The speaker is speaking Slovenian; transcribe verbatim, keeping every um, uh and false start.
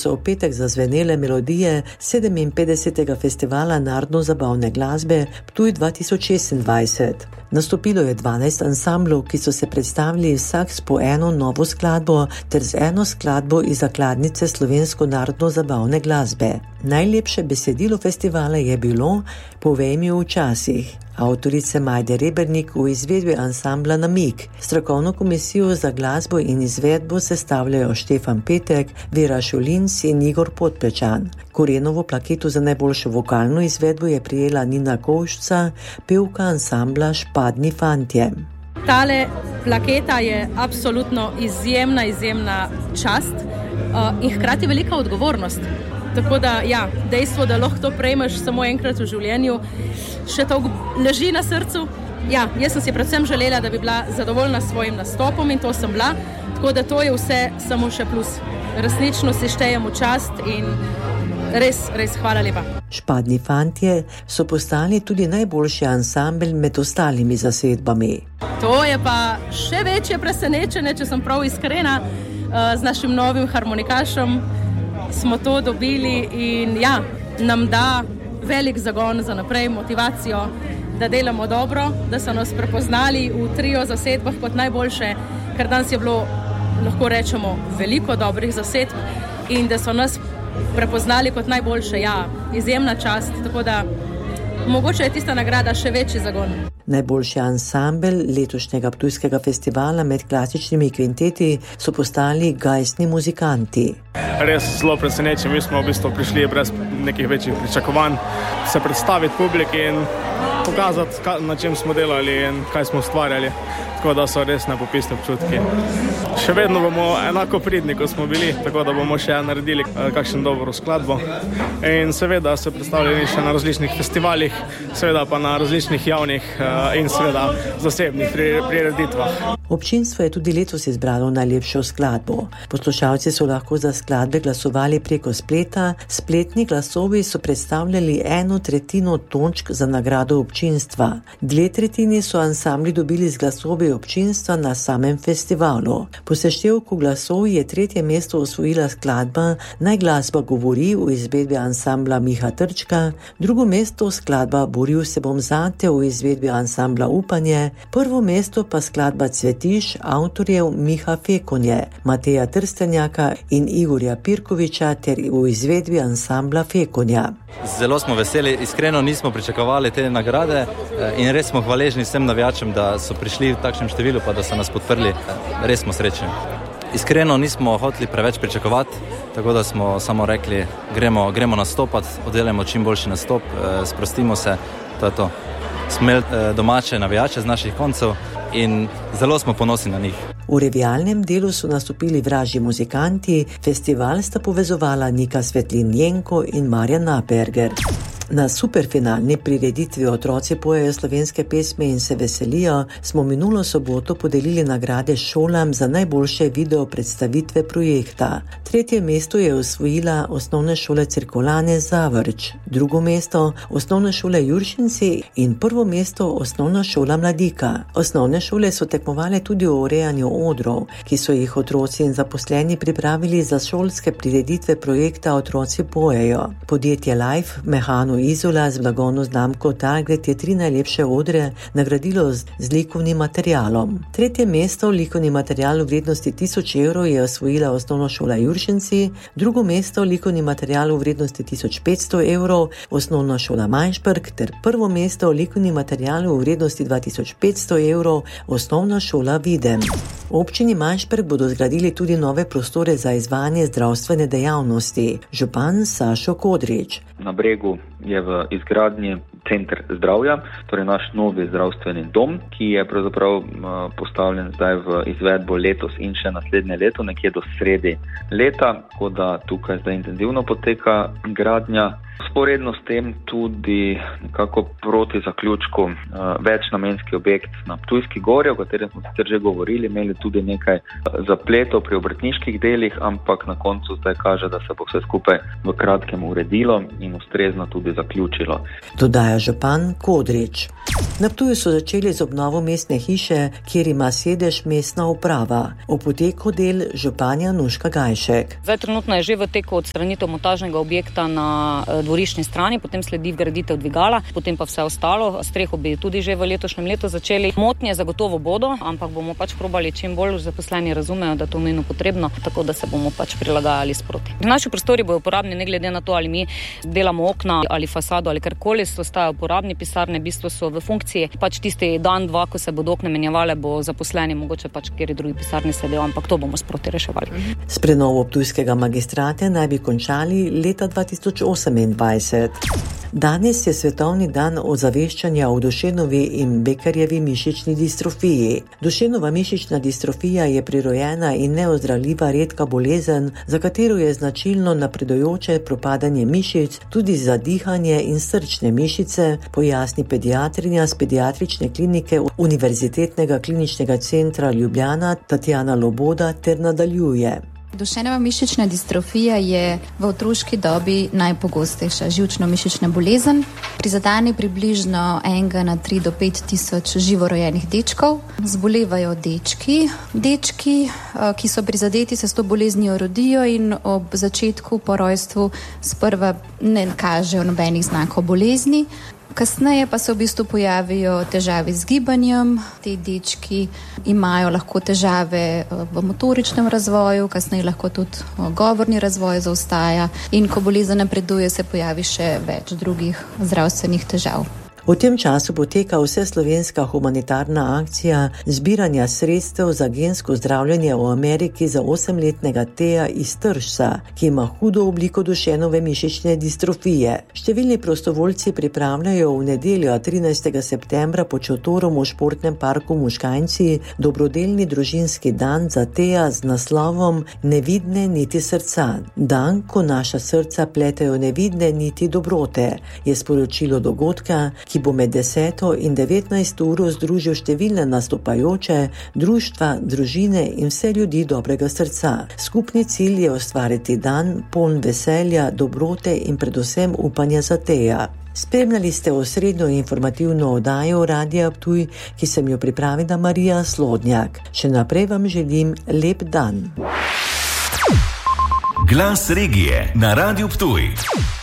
so v petek zazvenele melodije sedeminpetdesetega festivala narodno-zabavne glasbe Ptuj dva tisoč šestindvajset. Nastopilo je dvanajst ansamblov, ki so se predstavili vsak s po eno novo skladbo ter z eno skladbo iz zakladnice slovensko narodno-zabavne glasbe. Najlepše besedilo festivala je bilo Povej mi včasih avtorice Majde Rebernik v izvedbi ansambla Namig. Strokovno komisijo za glasbo in izvedbo sestavljajo Štefan Petek, Vera Šulinc in Igor Podpečan. Korenovo plaketo za najboljšo vokalno izvedbo je prijela Nina Kovšca, pevka ansambla Špadni fantje. Tale plaketa je absolutno izjemna, izjemna čast uh, in hkrati velika odgovornost. Tako da, ja, dejstvo, da lahko to prejmeš samo enkrat v življenju, še to leži na srcu. Ja, jaz sem si predvsem želela, da bi bila zadovoljna s svojim nastopom in to sem bila, tako da to je vse samo še plus. Resnično si štejem v čast in res, res hvala lepa. Špadni fantje so postali tudi najboljši ansambel med ostalimi zasedbami. To je pa še večje presenečenje, če sem prav iskrena, z našim novim harmonikašem smo to dobili in ja, nam da velik zagon za naprej, motivacijo, da delamo dobro, da so nas prepoznali v trio zasedbah kot najboljše, ker danes je bilo, lahko rečemo, veliko dobrih zasedb in da so nas prepoznali kot najboljše, ja, izjemna čast, tako da mogoče je tista nagrada še večji zagon. Najboljši ansambel letošnjega ptujskega festivala med klasičnimi kvinteti so postali Gajstni muzikanti. Res zelo presenečen, mi smo v bistvu prišli brez nekih večjih pričakovanj se predstaviti publiki in pokazati, na čem smo delali in kaj smo ustvarjali. Tako da so res nepopisni občutki. Še vedno bomo enako pridni, kot smo bili, tako da bomo še naredili kakšen dobro skladbo. In seveda se predstavljali še na različnih festivalih, seveda pa na različnih javnih in seveda zasebnih prireditvah. Občinstvo je tudi letos izbralo najlepšo skladbo. Poslušalci so lahko za skladbe glasovali preko spleta. Spletni glasovi so predstavljali eno tretjino točk za nagrado občinstva. Dve tretjini so ansambli dobili z glasovi občinstva na samem festivalu. Po seštevku glasov je tretje mesto osvojila skladba Naj glasba govori v izvedbi ansambla Miha Trčka, drugo mesto skladba Boril se bom zate v izvedbi ansambla Upanje, prvo mesto pa skladba Cvetiš avtorjev Miha Fekonje, Mateja Trstenjaka in Igorja Pirkoviča ter v izvedbi ansambla Fekonja. Zelo smo veseli, iskreno nismo pričakovali te nagrade in res smo hvaležni vsem navijačem, da so prišli v takšnem številu pa da so nas podprli. Res smo srečni. Iskreno nismo hoteli preveč pričakovati, tako da smo samo rekli, gremo, gremo nastopati, oddelamo čim boljši nastop, sprostimo se, to je to. Smo imeli domače navijače z naših koncev in zelo smo ponosni na njih. V revijalnem delu so nastopili Vražji muzikanti, festival sta povezovala Nika Svetlin Jenko in Marjan Naperger. Na superfinalni prireditvi Otroci pojejo slovenske pesmi in se veselijo smo minulo soboto podelili nagrade šolam za najboljše video predstavitve projekta. Tretje mesto je osvojila Osnovne šole Cirkulane Zavrč, drugo mesto Osnovne šole Juršinci in prvo mesto Osnovna šola Mladika. Osnovne šole so tekmovale tudi o urejanju odrov, ki so jih otroci in zaposleni pripravili za šolske prireditve projekta Otroci pojejo. Podjetje Life Mehano Izola z blagovno znamko Target je tri najlepše odre nagradilo z, z likovnim materialom. Tretje mesto likovni material v vrednosti tisoč evrov je osvojila Osnovna šola Juršinci, drugo mesto likovni material v vrednosti tisoč petsto evrov Osnovna šola Majšperk ter prvo mesto likovni material v vrednosti dva tisoč petsto evrov Osnovna šola Videm. V občini Majšperk bodo zgradili tudi nove prostore za izvajanje zdravstvene dejavnosti. Župan Sašo Kodrič. Na Bregu je v izgradnji center zdravja, torej naš novi zdravstveni dom, ki je pravzaprav postavljen zdaj v izvedbo letos in še naslednje leto, nekje do sredi leta, tako da tukaj zdaj intenzivno poteka gradnja. Sporedno s tem tudi nekako proti zaključku uh, večnamenski objekt na Ptujski gori, o katerem smo sicer že govorili, imeli tudi nekaj zapletov pri obrtniških delih, ampak na koncu zdaj kaže, da se bo vse skupaj v kratkem uredilo in ustrezno tudi zaključilo. Dodajo dodaja župan Kodrič. Na Ptuju so začeli z obnovo mestne hiše, kjer ima sedež mestna uprava. O poteku del županja Nuška Gajšek. Zdaj trenutno je že v teku odstranitev montažnega objekta na dvoriščni strani, potem sledi vgraditev dvigala, potem pa vse ostalo. Streho bi tudi že v letošnjem letu začeli. Motnje zagotovo bodo, ampak bomo pač probali čim bolj zaposleni razumejo, da to nujno potrebno, tako da se bomo pač prilagajali sproti. Naši prostori bodo uporabni ne glede na to, ali mi delamo okna ali fasado ali karkoli, so ostajajo uporabni, pisarne v bistvu so v funkciji. Pač tisti dan, dva, ko se bodo okna menjavale, bo zaposleni mogoče pač kjer drugi pisarni sedel, ampak to bomo sproti reševali. S prenovo ptujskega magistrata naj bi končali leta dva tisoč osemindvajset. Danes je svetovni dan ozaveščanja o Dušenovi in Beckerjevi mišični distrofiji. Dušenova mišična distrofija je prirojena in neozdravljiva redka bolezen, za katero je značilno napredujoče propadanje mišic, tudi za dihanje in srčne mišice, pojasni pediatrinja z pediatrične klinike Univerzitetnega kliničnega centra Ljubljana Tatjana Loboda ter nadaljuje. Dušenova mišična distrofija je v otroški dobi najpogostejša živčno-mišična bolezen. Prizadene približno enega na tri do pet tisoč živorojenih dečkov. Zbolevajo dečki. Dečki, ki so prizadeti, se s to boleznijo rodijo in ob začetku po rojstvu sprva ne kažejo nobenih znakov bolezni. Kasneje pa se v bistvu pojavijo težave z gibanjem. Te dečki imajo lahko težave v motoričnem razvoju, kasneje lahko tudi govorni razvoj zaostaja in ko bolezen napreduje, se pojavi še več drugih zdravstvenih težav. V tem času poteka vseslovenska humanitarna akcija zbiranja sredstev za gensko zdravljenje v Ameriki za osemletnega Teja iz Tršca, ki ima hudo obliko Dušenove mišične distrofije. Številni prostovoljci pripravljajo v nedeljo trinajstega septembra pod šotorom v športnem parku Muškanjci dobrodelni družinski dan za Teja z naslovom Nevidne niti srca. Dan, ko naša srca pletejo nevidne niti dobrote, je sporočilo dogodka, ki bo med deseto in devetnajsto uro združil številne nastopajoče, društva, družine in vse ljudi dobrega srca. Skupni cilj je ustvariti dan poln veselja, dobrote in predvsem upanja za Teja. Spremljali ste osrednjo informativno oddajo Radia Ptuj, ki sem jo pripravila Marija Slodnjak. Še naprej vam želim lep dan. Glas regije na Radiu Ptuj.